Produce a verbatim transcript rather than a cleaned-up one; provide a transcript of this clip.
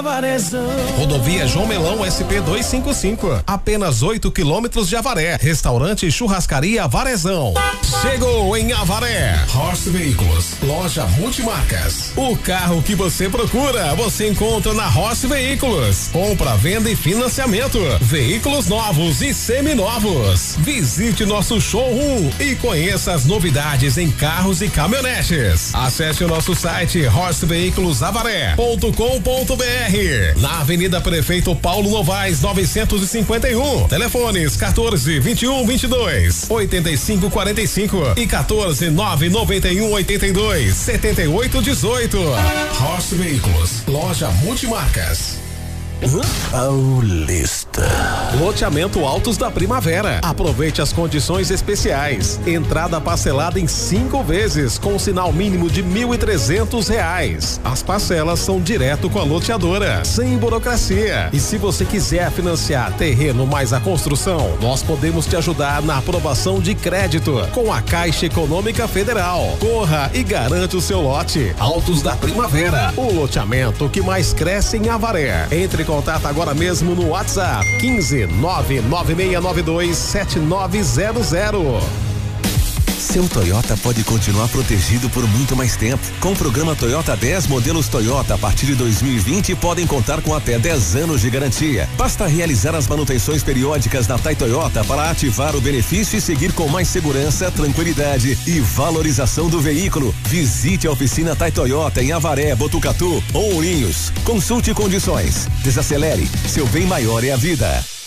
Rodovia João Melão S P duzentos e cinquenta e cinco, apenas oito quilômetros de Avaré. Restaurante e Churrascaria Avarezão. Chegou em Avaré, Horse Veículos, loja multimarcas. O carro que você procura, você encontra na Horse Veículos. Compra, venda e financiamento. Veículos novos e seminovos. Visite nosso showroom e conheça as novidades em carros e caminhonetes. Acesse o nosso site horse veículos avaré ponto com ponto br. Na Avenida Prefeito Paulo Novaes novecentos e cinquenta e um. Telefones quatorze, vinte e um, vinte e dois, oitenta e cinco, quarenta e cinco e quatorze, nove, noventa e um, oitenta e dois, setenta e oito, dezoito. Horse Veículos, loja multimarcas. Paulista. Loteamento Altos da Primavera. Aproveite as condições especiais. Entrada parcelada em cinco vezes, com sinal mínimo de mil e trezentos reais. As parcelas são direto com a loteadora, sem burocracia. E se você quiser financiar terreno mais a construção, nós podemos te ajudar na aprovação de crédito com a Caixa Econômica Federal. Corra e garante o seu lote. Altos da Primavera, o loteamento que mais cresce em Avaré. Entre em contato agora mesmo no WhatsApp quinze, nove nove seis nove dois, sete nove zero zero. Seu Toyota pode continuar protegido por muito mais tempo. Com o programa Toyota dez, modelos Toyota a partir de dois mil e vinte podem contar com até dez anos de garantia. Basta realizar as manutenções periódicas na Tai Toyota para ativar o benefício e seguir com mais segurança, tranquilidade e valorização do veículo. Visite a oficina Tai Toyota em Avaré, Botucatu ou Ourinhos. Consulte condições. Desacelere. Seu bem maior é a vida.